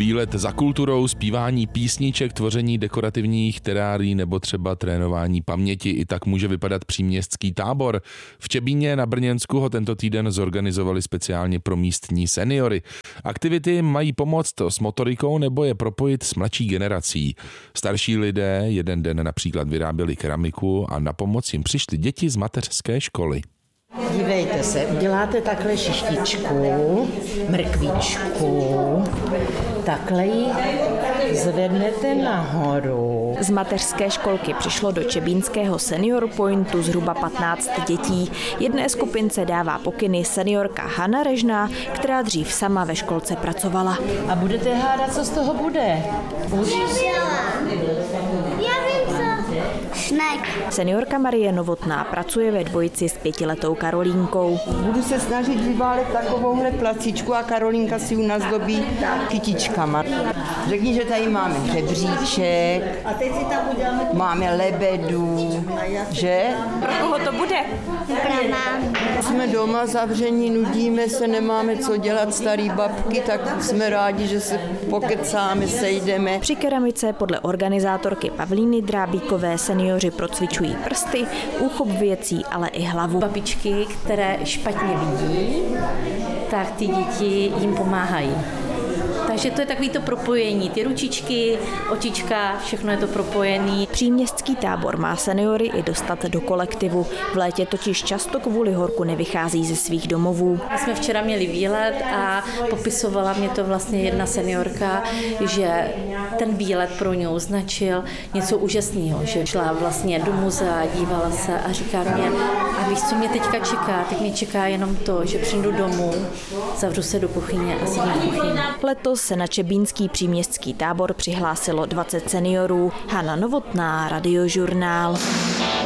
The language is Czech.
výlet za kulturou, zpívání písniček, tvoření dekorativních terárií nebo třeba trénování paměti. I tak může vypadat příměstský tábor. V Čebíně na Brněnsku ho tento týden zorganizovali speciálně pro místní seniory. Aktivity mají pomoct s motorikou nebo je propojit s mladší generací. Starší lidé jeden den například vyráběli keramiku a na pomoc jim přišly děti z mateřské školy. Dívejte se, uděláte takhle šištičku, mrkvičku, takhle ji zvednete nahoru. Z mateřské školky přišlo do čebínského Senior Pointu zhruba 15 dětí. Jedné skupince dává pokyny seniorka Hana Režná, která dřív sama ve školce pracovala. A budete hádat, co z toho bude? Šnek. Seniorka Marie Novotná pracuje ve dvojici s 5letou Karolínkou. Budu se snažit vyválet takovouhle placičku a Karolínka si ji nazdobí kytičkama. Řekni, že tady máme žebříček, máme lebedu, že? Pro koho to bude? Jsme doma zavření, nudíme se, nemáme co dělat, starý babky, tak jsme rádi, že se pokecáme, sejdeme. Při keramice podle organizátorky Pavlíny Drábíkové seniori procvičují prsty, úchop věcí, ale i hlavu. Babičky, které špatně vidí, tak ty děti jim pomáhají. Takže to je takový to propojení, ty ručičky, očička, všechno je to propojený. Příměstský tábor má seniory i dostat do kolektivu. V létě totiž často kvůli horku nevychází ze svých domovů. My jsme včera měli výlet a popisovala mě to vlastně jedna seniorka, že ten výlet pro ňou značil něco úžasného, že šla vlastně do muzea, dívala se a říká mě, a víš, co mě teďka čeká? Teď mě čeká jenom to, že přijdu domů, zavřu se do kuchyně a sedím v kuchyni. Letos se na čebínský příměstský tábor přihlásilo 20 seniorů. Hana Novotná, Radiožurnál.